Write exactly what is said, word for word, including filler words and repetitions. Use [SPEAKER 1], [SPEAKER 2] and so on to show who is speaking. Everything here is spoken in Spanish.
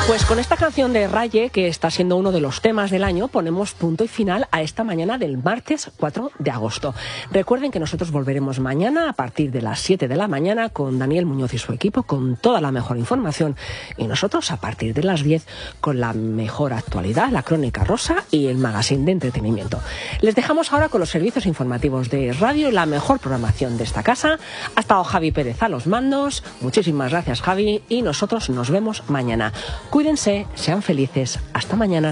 [SPEAKER 1] Pues con esta canción de Raye, que está siendo uno de los temas del año, ponemos punto y final a esta mañana del martes cuatro de agosto. Recuerden que nosotros volveremos mañana a partir de las siete de la mañana con Daniel Muñoz y su equipo con toda la mejor información, y nosotros a partir de las diez con la mejor actualidad, la Crónica Rosa y el magazine de entretenimiento. Les dejamos ahora con los servicios informativos de radio y la mejor programación de esta casa. Ha estado Javi Pérez a los mandos. Muchísimas gracias, Javi, y nosotros nos vemos mañana. Cuídense, sean felices. Hasta mañana.